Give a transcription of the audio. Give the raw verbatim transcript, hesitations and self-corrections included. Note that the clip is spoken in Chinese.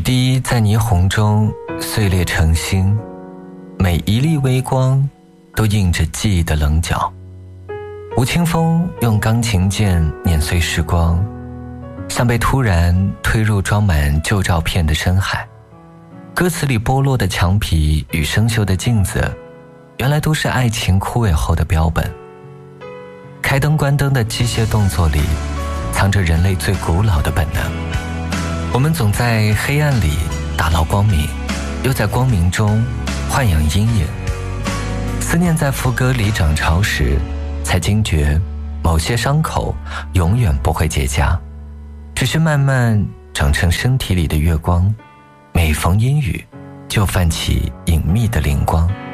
滴在霓虹中碎裂成星，每一粒微光都映着记忆的棱角。吴青峰用钢琴键碾碎时光，像被突然推入装满旧照片的深海。歌词里剥落的墙皮与生锈的镜子，原来都是爱情枯萎后的标本。开灯关灯的机械动作里，藏着人类最古老的本能。我们总在黑暗里打捞光明，又在光明中豢养阴影。思念在副歌里涨潮时，才惊觉某些伤口永远不会结痂，只是慢慢长成身体里的月光，每逢阴雨就泛起隐秘的灵光。